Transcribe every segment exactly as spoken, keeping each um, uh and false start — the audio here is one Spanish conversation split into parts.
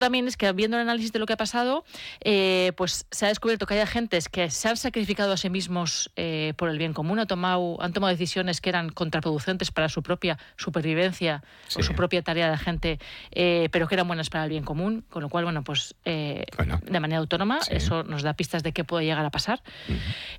también es que viendo el análisis de lo que ha pasado, eh, pues se ha descubierto que hay agentes que se han sacrificado a sí mismos eh, por el bien común, han tomado, han tomado decisiones que eran contraproducentes para su propia supervivencia sí. o su propia tarea de agente, eh, pero que eran buenas para el bien común, con lo cual, bueno, pues eh, bueno, de manera autónoma, sí. eso nos da pistas de qué puede llegar a pasar. Uh-huh.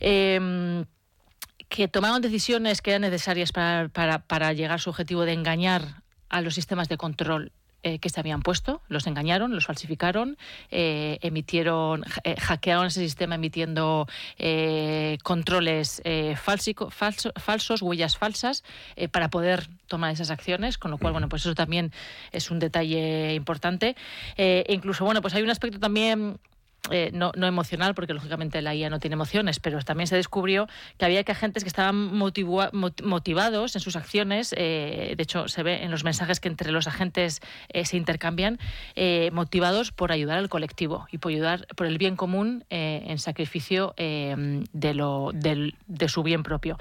Eh, que tomaron decisiones que eran necesarias para, para, para llegar a su objetivo de engañar a los sistemas de control Eh, que se habían puesto, los engañaron, los falsificaron, eh, emitieron, eh, hackearon ese sistema emitiendo eh, controles eh, falsico, falso, falsos, huellas falsas, eh, para poder tomar esas acciones, con lo cual, bueno, pues eso también es un detalle importante. Eh, e incluso, bueno, pues hay un aspecto también Eh, no, no emocional, porque lógicamente la I A no tiene emociones, pero también se descubrió que había que agentes que estaban motiva- motivados en sus acciones, eh, de hecho se ve en los mensajes que entre los agentes eh, se intercambian, eh, motivados por ayudar al colectivo y por ayudar por el bien común eh, en sacrificio eh, de, lo, del, de su bien propio.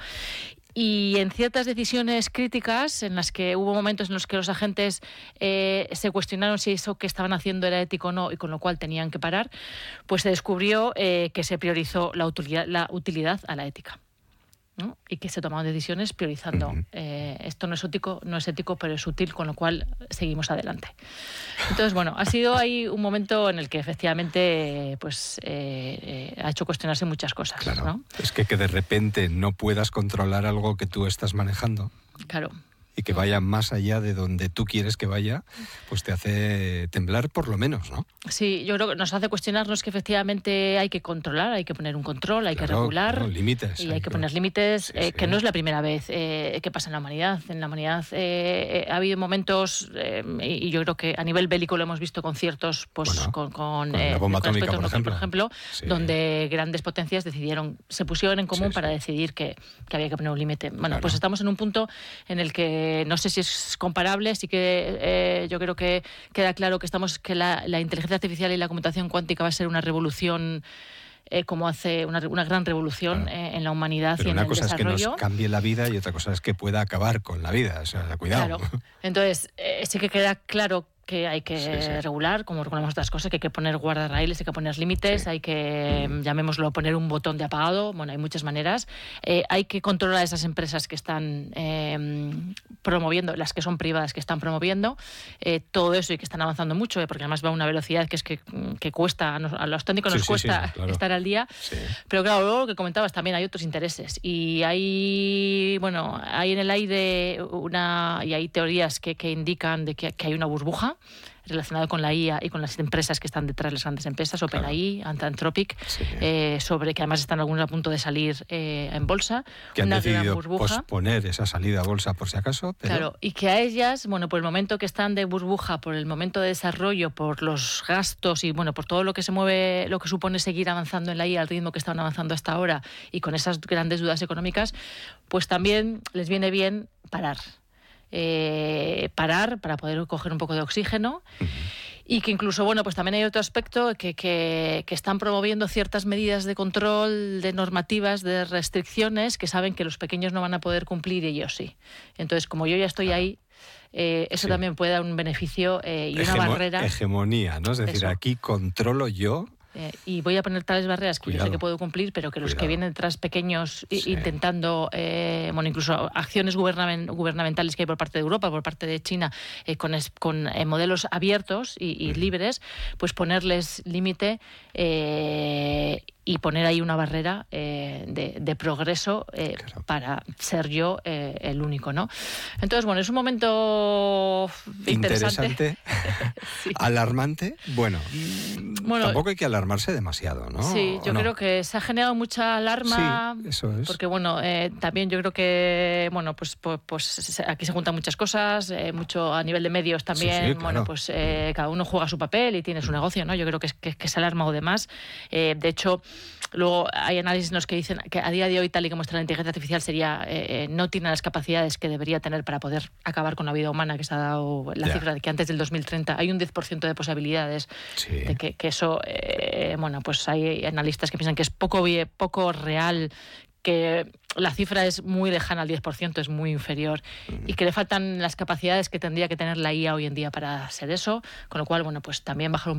Y en ciertas decisiones críticas, en las que hubo momentos en los que los agentes eh, se cuestionaron si eso que estaban haciendo era ético o no, y con lo cual tenían que parar, pues se descubrió eh, que se priorizó la utilidad, la utilidad a la ética, ¿no? Y que se tomaron decisiones priorizando. Uh-huh. Eh, esto no es ético, no es ético, pero es útil, con lo cual seguimos adelante. Entonces, bueno, ha sido ahí un momento en el que efectivamente pues eh, eh, ha hecho cuestionarse muchas cosas. Claro, ¿no? Es que que de repente no puedas controlar algo que tú estás manejando. Claro. Y que vaya más allá de donde tú quieres que vaya, pues te hace temblar por lo menos, ¿no? Sí, yo creo que nos hace cuestionarnos que efectivamente hay que controlar, hay que poner un control, hay claro, que regular. Claro, límites. Y hay, hay que poner límites, sí, eh, sí. que no es la primera vez eh, que pasa en la humanidad. En la humanidad eh, ha habido momentos, eh, y yo creo que a nivel bélico lo hemos visto con ciertos, pues bueno, con, con, con eh, la bomba con atómica, por ejemplo, por ejemplo sí. donde grandes potencias decidieron, se pusieron en común sí, para sí. decidir que, que había que poner un límite. Bueno, claro. pues estamos en un punto en el que no sé si es comparable, sí que eh, yo creo que queda claro que estamos que la, la inteligencia artificial y la computación cuántica va a ser una revolución, eh, como hace una, una gran revolución claro. eh, en la humanidad. Pero y en una el cosa desarrollo. Es que nos cambie la vida y otra cosa es que pueda acabar con la vida, o sea, cuidado. Claro. Entonces, eh, sí que queda claro que hay que sí, sí. regular, como regulamos otras cosas, que hay que poner guardarraíles, hay que poner límites, sí. hay que, mm. llamémoslo, poner un botón de apagado, bueno, hay muchas maneras. Eh, hay que controlar esas empresas que están eh, promoviendo, las que son privadas que están promoviendo eh, todo eso y que están avanzando mucho, eh, porque además va a una velocidad que es que, que cuesta, a, nos, a los técnicos sí, nos sí, cuesta sí, claro. estar al día, sí. pero claro, luego lo que comentabas también hay otros intereses y hay, bueno, hay en el aire una, y hay teorías que, que indican de que, que hay una burbuja relacionado con la I A y con las empresas que están detrás de las grandes empresas, OpenAI, claro. Anthropic, sí. eh, sobre que además están algunos a punto de salir eh, en bolsa. Que han una decidido gran burbuja. posponer esa salida a bolsa por si acaso. Pero... Claro, y que a ellas, bueno, por el momento que están de burbuja, por el momento de desarrollo, por los gastos y bueno, por todo lo que se mueve, lo que supone seguir avanzando en la I A al ritmo que estaban avanzando hasta ahora y con esas grandes dudas económicas, pues también les viene bien parar. Eh, parar para poder coger un poco de oxígeno uh-huh. y que incluso, bueno, pues también hay otro aspecto que, que, que están promoviendo ciertas medidas de control, de normativas, de restricciones que saben que los pequeños no van a poder cumplir y ellos sí. Entonces, como yo ya estoy claro. ahí, eh, eso sí. también puede dar un beneficio eh, y Hegemo- una barrera. Hegemonía, ¿no? Es decir, eso. Aquí controlo yo. Eh, y voy a poner tales barreras que Cuidado. yo sé que puedo cumplir, pero que los Cuidado. que vienen detrás pequeños sí. intentando, eh, bueno, incluso acciones gubernament- gubernamentales que hay por parte de Europa, por parte de China, eh, con, es, con eh, modelos abiertos y, y uh-huh. libres, pues ponerles límite eh, y poner ahí una barrera eh, de, de progreso eh, claro. para ser yo eh, el único, ¿no? Entonces, bueno, es un momento interesante. Interesante, sí. alarmante. Bueno, bueno, tampoco hay que alarmarse demasiado, ¿no? Sí, yo no? creo que se ha generado mucha alarma. Sí, eso es. Porque, bueno, eh, también yo creo que, bueno, pues, pues, pues aquí se juntan muchas cosas, eh, mucho a nivel de medios también. Sí, sí, claro. Bueno, pues eh, cada uno juega su papel y tiene su negocio, ¿no? Yo creo que, es, que, que se ha alarmado de más. Eh, de hecho, luego hay análisis en los que dicen que a día de hoy, tal y como está la inteligencia artificial, sería eh, no tiene las capacidades que debería tener para poder acabar con la vida humana, que se ha dado la yeah. cifra de que antes del dos mil treinta hay un diez por ciento de posibilidades sí. de que, que eso, eh, bueno, pues hay analistas que piensan que es poco, poco real, que la cifra es muy lejana al diez por ciento, es muy inferior uh-huh. y que le faltan las capacidades que tendría que tener la I A hoy en día para ser eso, con lo cual, bueno, pues también bajar un